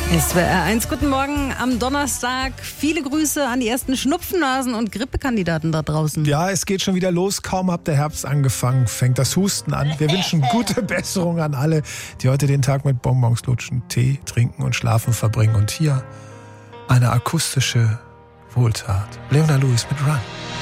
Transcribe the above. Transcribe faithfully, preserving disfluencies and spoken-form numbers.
S W R eins, guten Morgen am Donnerstag. Viele Grüße an die ersten Schnupfennasen und Grippekandidaten da draußen. Ja, es geht schon wieder los. Kaum hat der Herbst angefangen, fängt das Husten an. Wir wünschen gute Besserung an alle, die heute den Tag mit Bonbons lutschen, Tee trinken und schlafen verbringen. Und hier eine akustische Wohltat. Leona Lewis mit Run.